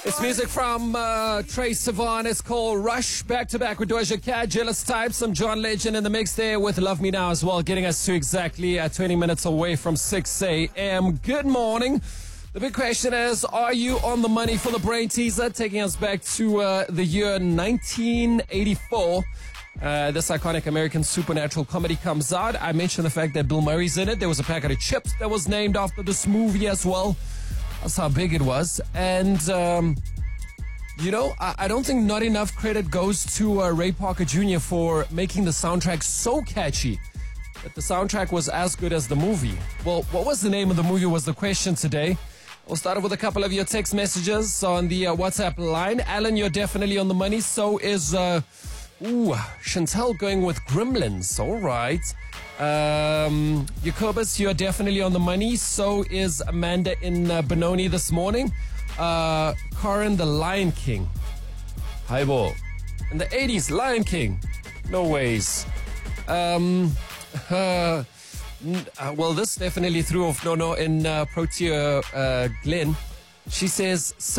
It's music from Trey Sivan. It's called Rush. Back to back with Doja Cat, Jealous Type, some John Legend in the mix there with Love Me Now as well, getting us to exactly 20 minutes away from 6 a.m. Good morning. The big question is, are you on the money for the brain teaser? Taking us back to the year 1984. This iconic American supernatural comedy comes out. I mentioned the fact that Bill Murray's in it. There was a packet of chips that was named after this movie as well. That's how big it was. And, I don't think not enough credit goes to Ray Parker Jr. for making the soundtrack so catchy that the soundtrack was as good as the movie. Well, what was the name of the movie was the question today. We'll start with a couple of your text messages on the WhatsApp line. Alan, you're definitely on the money. So is, Chantel going with Gremlins. All right. Jacobus, you're definitely on the money. So is Amanda in Benoni this morning. Corin, the Lion King. Highball. In the 80s, Lion King. No ways. Well, this definitely threw off Nono in Protea Glen. She says,